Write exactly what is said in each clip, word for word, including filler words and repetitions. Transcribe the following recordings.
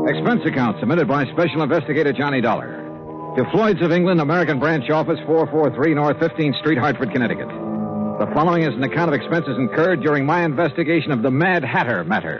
Expense account submitted by Special Investigator Johnny Dollar. To Floyd's of England, American Branch Office, four forty-three North fifteenth Street, Hartford, Connecticut. The following is an account of expenses incurred during my investigation of the Mad Hatter matter.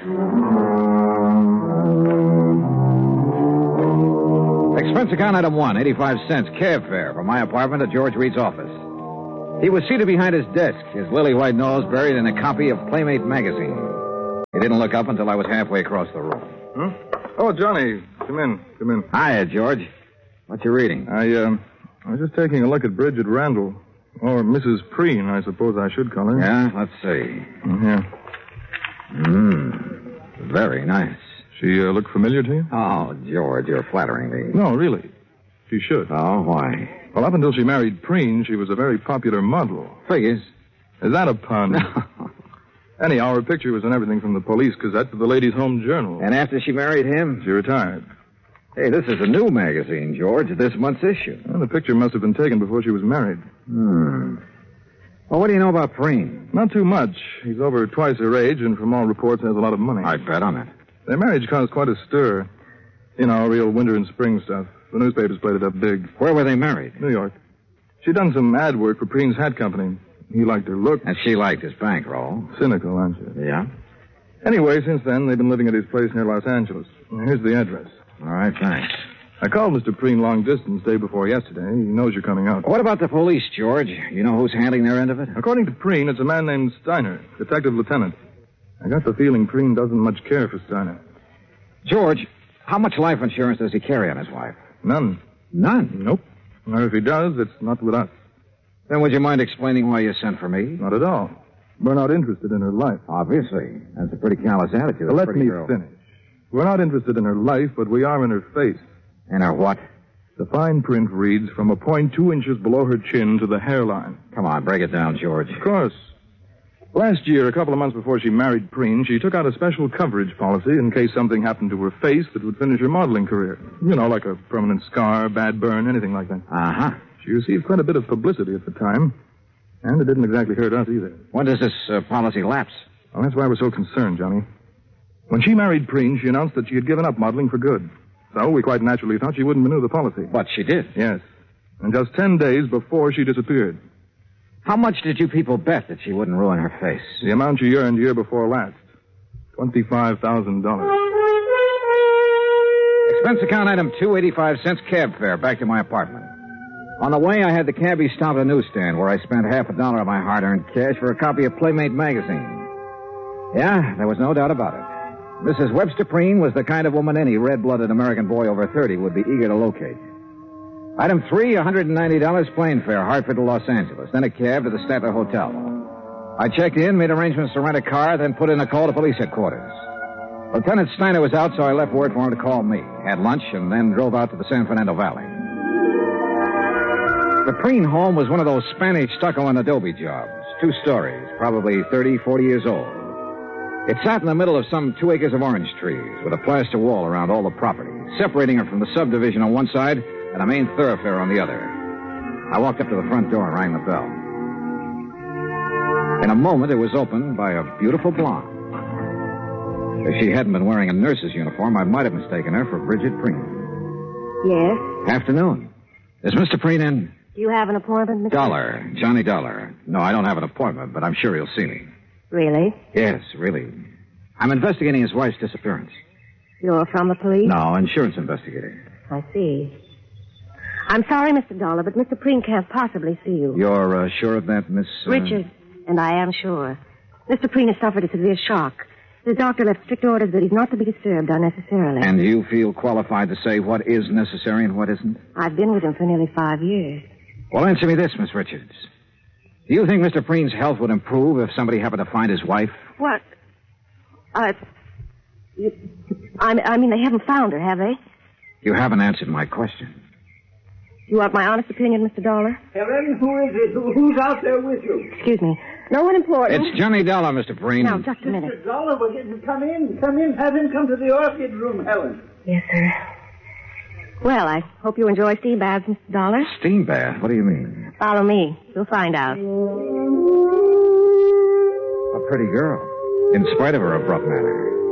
Expense account item one, eighty-five cents, cab fare from my apartment to George Reed's office. He was seated behind his desk, his lily white nose buried in a copy of Playmate magazine. He didn't look up until I was halfway across the room. Hmm? Oh, Johnny, come in, come in. Hiya, George. What you reading? I, uh, I was just taking a look at Bridget Randall. Or Missus Preen, I suppose I should call her. Yeah, let's see. Yeah. Hmm. Very nice. She uh, look familiar to you? Oh, George, you're flattering me. No, really. She should. Oh, why? Well, up until she married Preen, she was a very popular model. Figures. Is that a pun? No. Anyhow, her picture was in everything from the Police Gazette to the Ladies' Home Journal. And after she married him? She retired. Hey, this is a new magazine, George, this month's issue. Well, the picture must have been taken before she was married. Hmm. Well, what do you know about Preen? Not too much. He's over twice her age, and from all reports has a lot of money. I'd bet on it. Their marriage caused quite a stir. You know, real winter and spring stuff. The newspapers played it up big. Where were they married? New York. She'd done some ad work for Preen's hat company. He liked her look. And she liked his bankroll. Cynical, aren't you? Yeah? Anyway, since then, they've been living at his place near Los Angeles. Here's the address. All right, thanks. I called Mister Preen long distance day before yesterday. He knows you're coming out. What about the police, George? You know who's handling their end of it? According to Preen, it's a man named Steiner, detective lieutenant. I got the feeling Preen doesn't much care for Steiner. George, how much life insurance does he carry on his wife? None. None? Nope. Or if he does, it's not with us. Then would you mind explaining why you sent for me? Not at all. We're not interested in her life. Obviously. That's a pretty callous attitude. So let me girl. finish. We're not interested in her life, but we are in her face. In her what? The fine print reads from a point two inches below her chin to the hairline. Come on, break it down, George. Of course. Last year, a couple of months before she married Preen, she took out a special coverage policy in case something happened to her face that would finish her modeling career. You know, like a permanent scar, bad burn, anything like that. Uh-huh. She received quite a bit of publicity at the time, and it didn't exactly hurt us either. When does this uh, policy lapse? Well, that's why we're so concerned, Johnny. When she married Preen, she announced that she had given up modeling for good. So we quite naturally thought she wouldn't renew the policy. But she did. Yes. And just ten days before she disappeared. How much did you people bet that she wouldn't ruin her face? The amount she earned year before last. twenty-five thousand dollars. Expense account item two, eighty-five cents, cab fare back to my apartment. On the way, I had the cabbie stop at a newsstand where I spent half a dollar of my hard-earned cash for a copy of Playmate magazine. Yeah, there was no doubt about it. Missus Webster Preen was the kind of woman any red-blooded American boy over thirty would be eager to locate. Item three, one hundred ninety dollars plane fare, Hartford to Los Angeles, then a cab to the Statler Hotel. I checked in, made arrangements to rent a car, then put in a call to police headquarters. Lieutenant Steiner was out, so I left word for him to call me, had lunch, and then drove out to the San Fernando Valley. The Preen home was one of those Spanish stucco and adobe jobs, two stories, probably thirty, forty years old. It sat in the middle of some two acres of orange trees with a plaster wall around all the property, separating it from the subdivision on one side and a main thoroughfare on the other. I walked up to the front door and rang the bell. In a moment, it was opened by a beautiful blonde. If she hadn't been wearing a nurse's uniform, I might have mistaken her for Bridget Preen. Yes? Afternoon. Is Mister Preen in? Do you have an appointment, Mister Dollar. Johnny Dollar. No, I don't have an appointment, but I'm sure he'll see me. Really? Yes, really. I'm investigating his wife's disappearance. You're from the police? No, insurance investigator. I see. I'm sorry, Mister Dollar, but Mister Preen can't possibly see you. You're uh, sure of that, Miss... Uh... Richard, and I am sure. Mister Preen has suffered a severe shock. His doctor left strict orders that he's not to be disturbed unnecessarily. And you feel qualified to say what is necessary and what isn't? I've been with him for nearly five years. Well, answer me this, Miss Richards. Do you think Mister Preen's health would improve if somebody happened to find his wife? What? Uh, you, I, I mean, they haven't found her, have they? You haven't answered my question. You want my honest opinion, Mister Dollar? Helen, who is it? Who, who's out there with you? Excuse me. No one important. It's Johnny Dollar, Mister Preen. Now, just a minute. Mister Dollar, well, come in. Come in. Have him come to the orchid room, Helen. Yes, sir. Well, I hope you enjoy steam baths, Mister Dollar. Steam bath? What do you mean? Follow me. You'll find out. A pretty girl, in spite of her abrupt manner.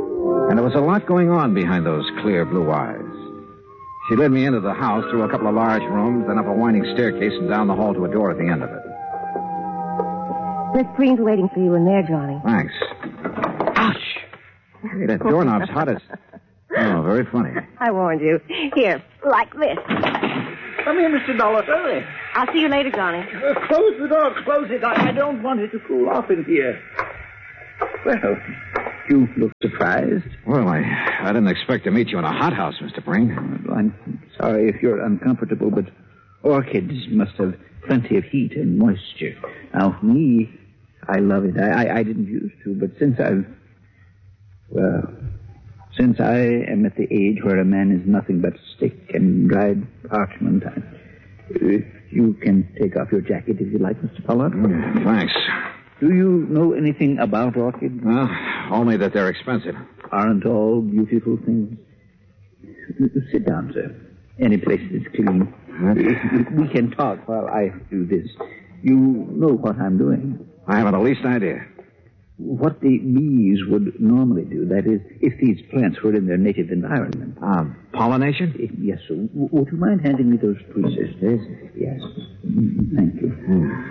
And there was a lot going on behind those clear blue eyes. She led me into the house through a couple of large rooms, then up a winding staircase and down the hall to a door at the end of it. Miss Green's waiting for you in there, Johnny. Thanks. Ouch! Hey, that doorknob's hot as... Oh, very funny. I warned you. Here, like this. Come here, Mister Dollar. Hurry. I'll see you later, Johnny. Uh, close the door. Close it. I, I don't want it to cool off in here. Well, you look surprised. Well, I, I didn't expect to meet you in a hothouse, Mister Breen. Well, I'm sorry if you're uncomfortable, but orchids must have plenty of heat and moisture. Now, me, I love it. I, I, I didn't used to, but since I've... Well, since I am at the age where a man is nothing but stick and dried parchment, I, if you can take off your jacket if you like, Mister Pollard. Mm, thanks. Do you know anything about orchids? Well, only that they're expensive. Aren't all beautiful things? Sit down, sir. Any place that's clean. We can talk while I do this. You know what I'm doing. I haven't the least idea. What the bees would normally do, that is, if these plants were in their native environment. Uh, pollination? Yes, sir. W- would you mind handing me those tweezers? Yes. Yes. Mm, thank you.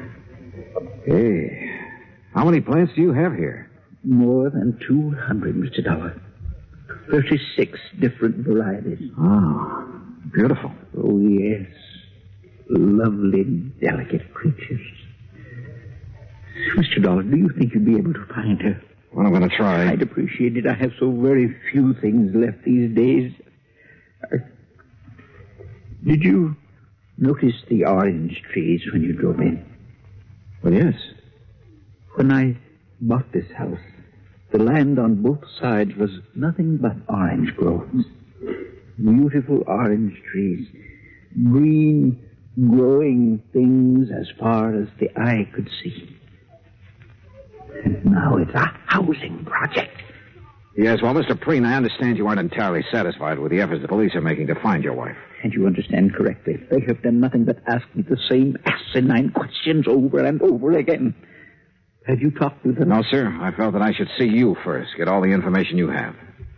Hey. How many plants do you have here? More than two hundred, Mister Dollar. thirty-six different varieties. Oh, beautiful. Oh, yes. Lovely, delicate creatures. Mister Dollar, do you think you'd be able to find her? Well, I'm going to try. I'd appreciate it. I have so very few things left these days. Uh, did you notice the orange trees when you drove in? Well, yes. When I bought this house, the land on both sides was nothing but orange groves. Beautiful orange trees. Green, growing things as far as the eye could see. And now it's a housing project. Yes, well, Mister Preen, I understand you aren't entirely satisfied with the efforts the police are making to find your wife. And you understand correctly. They have done nothing but ask me the same asinine questions over and over again. Have you talked to them? No, sir. I felt that I should see you first, get all the information you have.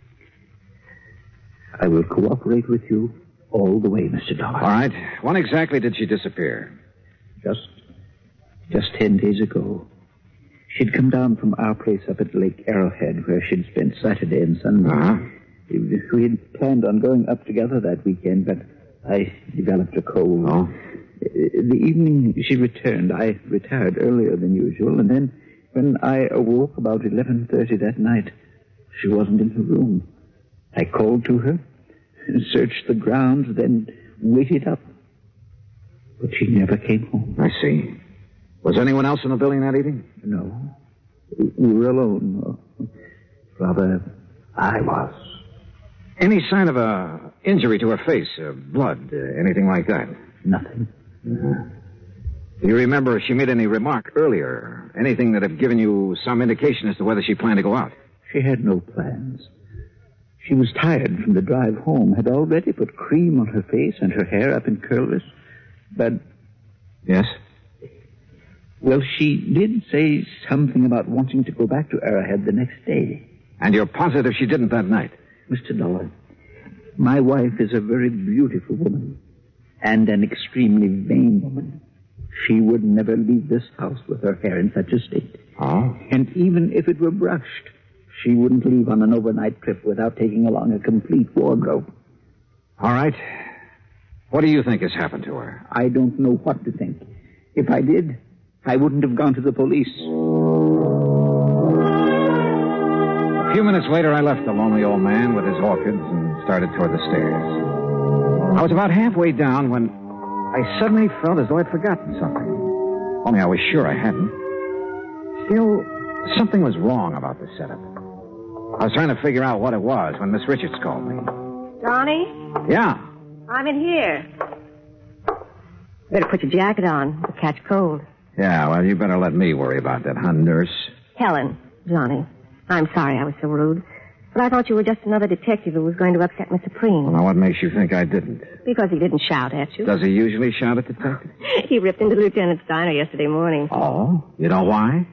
I will cooperate with you all the way, Mister Dollar. All right. When exactly did she disappear? Just, just ten days ago. She'd come down from our place up at Lake Arrowhead, where she'd spent Saturday and Sunday. Uh-huh. We had planned on going up together that weekend, but I developed a cold. Oh? The evening she returned, I retired earlier than usual, and then when I awoke about eleven thirty that night, she wasn't in her room. I called to her, searched the grounds, then waited up. But she never came home. I see. Was anyone else in the building that evening? No. We were alone. Rather, I was. Any sign of a injury to her face, uh, blood, uh, anything like that? Nothing. Uh-huh. Do you remember if she made any remark earlier? Anything that had given you some indication as to whether she planned to go out? She had no plans. She was tired from the drive home, had already put cream on her face and her hair up in curlers. But... Yes? Well, she did say something about wanting to go back to Arrowhead the next day. And you're positive she didn't that night? Mister Dollar, my wife is a very beautiful woman and an extremely vain woman. She would never leave this house with her hair in such a state. Oh? And even if it were brushed, she wouldn't leave on an overnight trip without taking along a complete wardrobe. All right. What do you think has happened to her? I don't know what to think. If I did, I wouldn't have gone to the police. A few minutes later, I left the lonely old man with his orchids and started toward the stairs. I was about halfway down when I suddenly felt as though I'd forgotten something. Only I was sure I hadn't. Still, something was wrong about the setup. I was trying to figure out what it was when Miss Richards called me. Johnny? Yeah. I'm in here. Better put your jacket on. You'll catch cold. Yeah, well, you better let me worry about that, huh, nurse? Helen, Johnny. I'm sorry I was so rude. But I thought you were just another detective who was going to upset Mister Preen. Well, now, what makes you think I didn't? Because he didn't shout at you. Does he usually shout at detectives? He ripped into Lieutenant Steiner yesterday morning. Oh? You know why?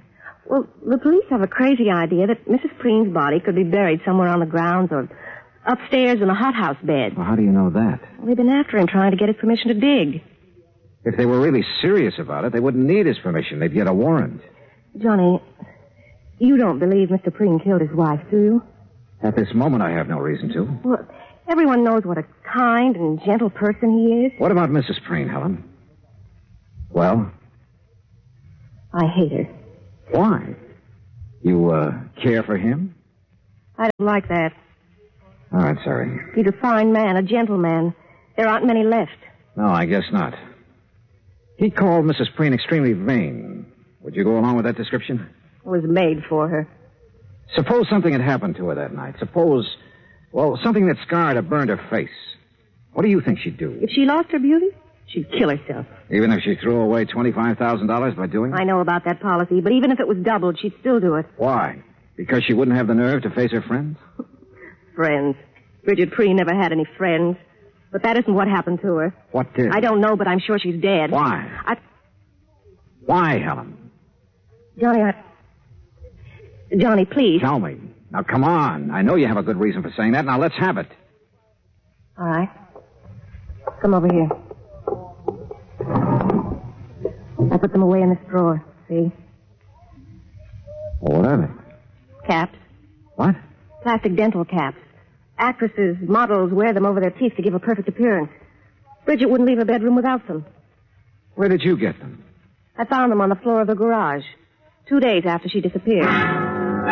Well, the police have a crazy idea that Missus Preen's body could be buried somewhere on the grounds or upstairs in a hothouse bed. Well, how do you know that? Well, they've been after him trying to get his permission to dig. If they were really serious about it, they wouldn't need his permission. They'd get a warrant. Johnny, you don't believe Mister Preen killed his wife, do you? At this moment, I have no reason to. Well, everyone knows what a kind and gentle person he is. What about Missus Preen, Helen? Well? I hate her. Why? You, uh, care for him? I don't like that. All right, sorry. He's a fine man, a gentleman. There aren't many left. No, I guess not. He called Missus Preen extremely vain. Would you go along with that description? It was made for her. Suppose something had happened to her that night. Suppose, well, something that scarred or burned her face. What do you think she'd do? If she lost her beauty, she'd kill herself. Even if she threw away twenty-five thousand dollars by doing it? I know about that policy, but even if it was doubled, she'd still do it. Why? Because she wouldn't have the nerve to face her friends? Friends. Bridget Preen never had any friends. But that isn't what happened to her. What did? I don't know, but I'm sure she's dead. Why? I... Why, Helen? Johnny, I... Johnny, please. Tell me. Now, come on. I know you have a good reason for saying that. Now, let's have it. All right. Come over here. I put them away in this drawer. See? Well, what are they? Caps. What? Plastic dental caps. Actresses, models wear them over their teeth to give a perfect appearance. Bridget wouldn't leave her bedroom without them. Where did you get them? I found them on the floor of the garage. Two days after she disappeared.